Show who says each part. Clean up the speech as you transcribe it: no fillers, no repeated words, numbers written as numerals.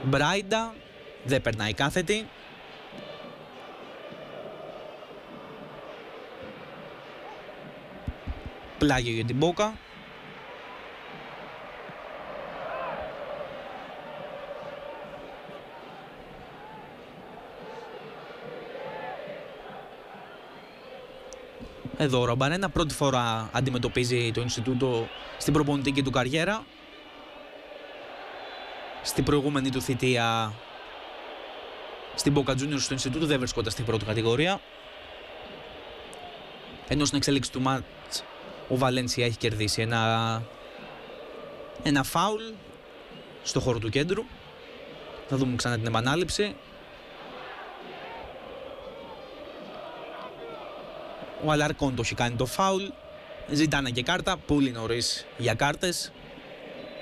Speaker 1: Μπράιντα, δεν περνάει κάθετη. Πλάγιο για την Μπόκα. Εδώ ο Ραμπανένα πρώτη φορά αντιμετωπίζει το Ινστιτούτο στην προπονητική του καριέρα. Στην προηγούμενη του θητεία στην Boca Juniors στο Ινστιτούτο δεν βρισκόταν στην πρώτη κατηγορία. Ενώ στην εξέλιξη του μάτς ο Βαλένσια έχει κερδίσει ένα φάουλ στο χώρο του κέντρου. Θα δούμε ξανά την επανάληψη. Ο Αλαρκόν το έχει κάνει το φάουλ. Ζητάνε και κάρτα, πολύ νωρίς για κάρτες.